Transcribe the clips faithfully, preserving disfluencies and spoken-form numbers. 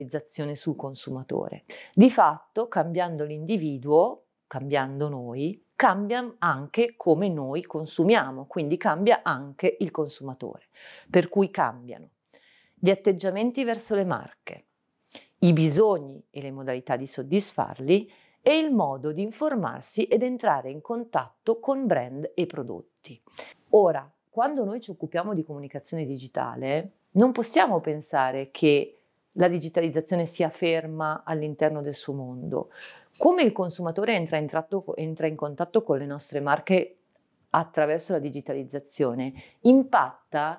digitalizzazione sul consumatore. Di fatto, cambiando l'individuo, cambiando noi, cambia anche come noi consumiamo, quindi cambia anche il consumatore. Per cui cambiano gli atteggiamenti verso le marche, i bisogni e le modalità di soddisfarli e il modo di informarsi ed entrare in contatto con brand e prodotti. Ora, quando noi ci occupiamo di comunicazione digitale, non possiamo pensare che la digitalizzazione sia ferma all'interno del suo mondo. Come il consumatore entra in, tratto, entra in contatto con le nostre marche attraverso la digitalizzazione, impatta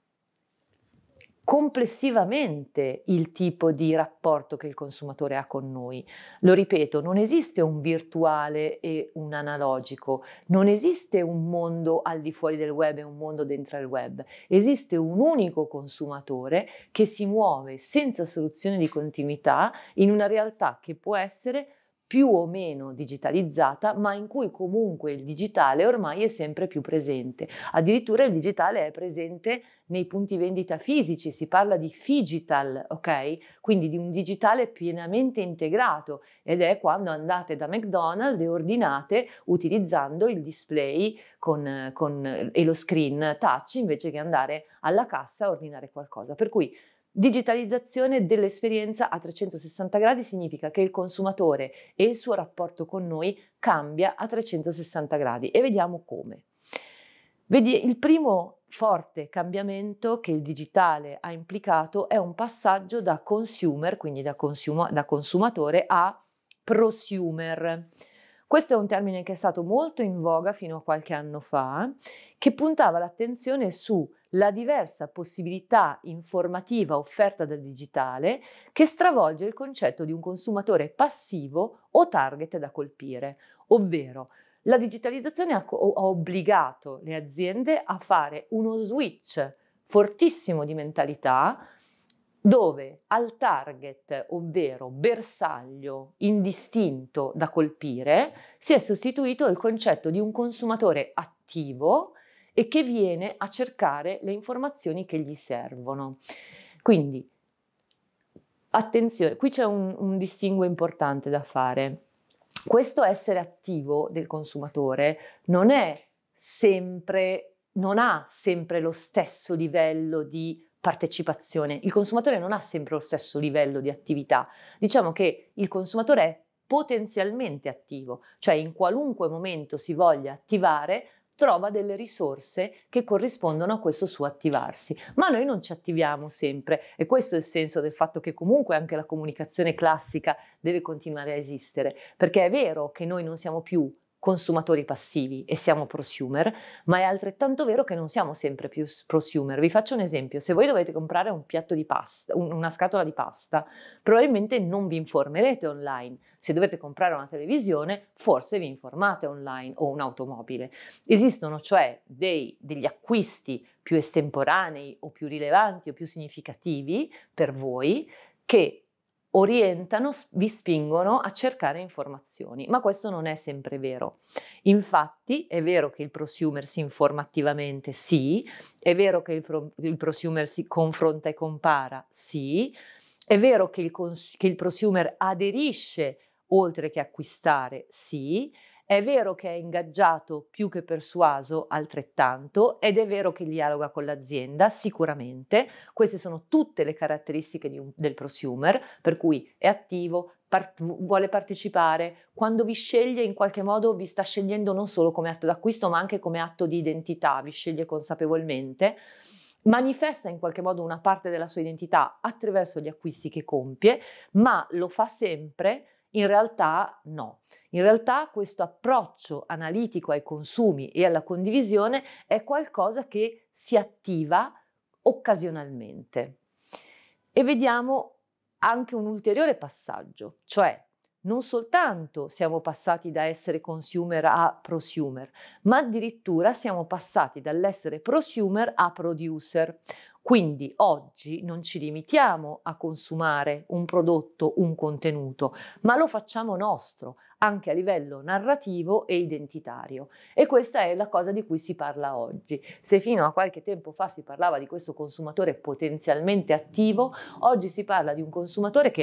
complessivamente il tipo di rapporto che il consumatore ha con noi. Lo ripeto, non esiste un virtuale e un analogico, non esiste un mondo al di fuori del web e un mondo dentro il web, esiste un unico consumatore che si muove senza soluzione di continuità in una realtà che può essere più o meno digitalizzata, ma in cui comunque il digitale ormai è sempre più presente. Addirittura il digitale è presente nei punti vendita fisici, si parla di phygital, ok? Quindi di un digitale pienamente integrato, ed è quando andate da McDonald's e ordinate utilizzando il display con, con, e lo screen touch invece che andare alla cassa a ordinare qualcosa. Per cui digitalizzazione dell'esperienza a trecentosessanta gradi significa che il consumatore e il suo rapporto con noi cambia a trecentosessanta gradi, e vediamo come. Vedi, il primo forte cambiamento che il digitale ha implicato è un passaggio da consumer, quindi da, consuma, da consumatore, a prosumer. Questo è un termine che è stato molto in voga fino a qualche anno fa, che puntava l'attenzione sulla diversa possibilità informativa offerta dal digitale, che stravolge il concetto di un consumatore passivo o target da colpire, ovvero la digitalizzazione ha, ha obbligato le aziende a fare uno switch fortissimo di mentalità, dove al target, ovvero bersaglio indistinto da colpire, si è sostituito il concetto di un consumatore attivo e che viene a cercare le informazioni che gli servono. Quindi, attenzione, qui c'è un, un distinguo importante da fare. Questo essere attivo del consumatore non è sempre, non ha sempre lo stesso livello di partecipazione. Il consumatore non ha sempre lo stesso livello di attività. Diciamo che il consumatore è potenzialmente attivo, cioè in qualunque momento si voglia attivare, trova delle risorse che corrispondono a questo suo attivarsi, ma noi non ci attiviamo sempre, e questo è il senso del fatto che comunque anche la comunicazione classica deve continuare a esistere, perché è vero che noi non siamo più consumatori passivi e siamo prosumer, ma è altrettanto vero che non siamo sempre più prosumer. Vi faccio un esempio: se voi dovete comprare un piatto di pasta, una scatola di pasta, probabilmente non vi informerete online. Se dovete comprare una televisione, forse vi informate online, o un'automobile. Esistono cioè dei, degli acquisti più estemporanei o più rilevanti o più significativi per voi che orientano, vi spingono a cercare informazioni, ma questo non è sempre vero. Infatti è vero che il prosumer si informa attivamente, sì, è vero che il, il prosumer si confronta e compara, sì, è vero che il, che il prosumer aderisce oltre che acquistare, sì, è vero che è ingaggiato più che persuaso, altrettanto, ed è vero che dialoga con l'azienda, sicuramente. Queste sono tutte le caratteristiche di un, del prosumer, per cui è attivo, part, vuole partecipare, quando vi sceglie in qualche modo vi sta scegliendo non solo come atto d'acquisto ma anche come atto di identità, vi sceglie consapevolmente, manifesta in qualche modo una parte della sua identità attraverso gli acquisti che compie, ma lo fa sempre. In realtà no. In realtà questo approccio analitico ai consumi e alla condivisione è qualcosa che si attiva occasionalmente. E vediamo anche un ulteriore passaggio, cioè non soltanto siamo passati da essere consumer a prosumer, ma addirittura siamo passati dall'essere prosumer a producer. Quindi oggi non ci limitiamo a consumare un prodotto, un contenuto, ma lo facciamo nostro, anche a livello narrativo e identitario. E questa è la cosa di cui si parla oggi. Se fino a qualche tempo fa si parlava di questo consumatore potenzialmente attivo, oggi si parla di un consumatore che